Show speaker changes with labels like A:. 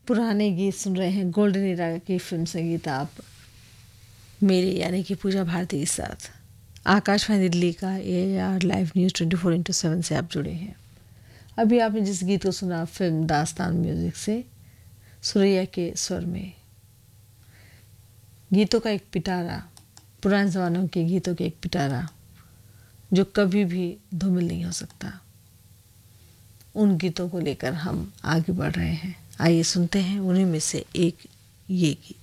A: पुराने गीत सुन रहे हैं गोल्डन एरा की फिल्म संगीत आप मेरे यानी कि पूजा भारती के साथ आकाशवाणी दिल्ली का AIR लाइव न्यूज़ 24/7 से आप जुड़े हैं। अभी आपने जिस गीत को सुना फिल्म दास्तान म्यूजिक से सुरैया के स्वर में, गीतों का एक पिटारा, पुराने ज़मानों के गीतों के एक पिटारा जो कभी भी धूमिल नहीं हो सकता, उन गीतों को लेकर हम आगे बढ़ रहे हैं। आइए सुनते हैं उन्हीं में से एक ये गीत।